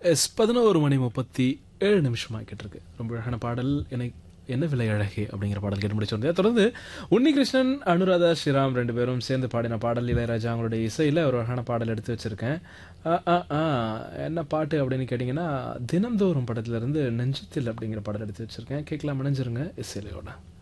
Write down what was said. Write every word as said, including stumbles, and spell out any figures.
S பதினோரு மணி முப்பத்தி ஏழு நிமிஷம் ஆகிட்டு இருக்கு. ரொம்ப அழகான பாடல். என்னை என்ன விலை அழகே அப்படிங்கிற பாடல் கேட்டு முடிச்சிருந்தேன். தொடர்ந்து உன்னிகிருஷ்ணன், அனுராதா ஸ்ரீராம் ரெண்டு பேரும் சேர்ந்து பாடின பாடல் இளையராஜா அவங்களுடைய இசையில் ஒரு அழகான பாடல் எடுத்து வச்சிருக்கேன். ஆ, ஆ, ஆ, என்ன பாட்டு அப்படின்னு கேட்டிங்கன்னா, தினம்தோறும் படத்துலேருந்து நெஞ்சத்தில் அப்படிங்கிற பாடல் எடுத்து வச்சிருக்கேன். கேட்கலாம், இணைஞ்சிருங்க இசையிலையோட.